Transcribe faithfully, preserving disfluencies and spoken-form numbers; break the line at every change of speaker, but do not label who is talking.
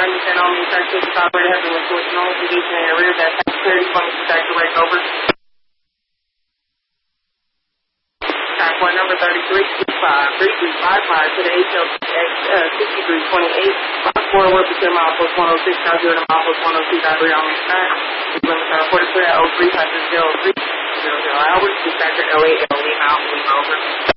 understand all means track six operator has been reported no condition in rear that thirty twenty track direct over. Track one number thirty-three five three three five five to the H L X uh, sixty-three twenty-eight. Forward between mile post one oh six now zero to mile post one oh two dot three on the track. Limits are reported clear at oh three hundred zero three zero zero hours. Dispatcher L eight L eight mile over.